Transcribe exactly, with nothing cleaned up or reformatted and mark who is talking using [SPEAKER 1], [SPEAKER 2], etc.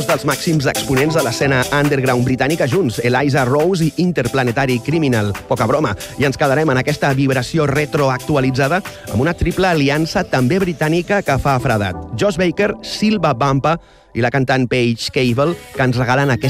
[SPEAKER 1] dos dels màxims exponents de l'escena underground britànica junts, Eliza Rose i Interplanetary Criminal. Poca broma. I ens quedarem en aquesta vibració retroactualitzada amb una triple aliança també britànica que fa fredat. Josh Baker, Silva Bumpa i la cantant Paige Cable, que ens regalen aquest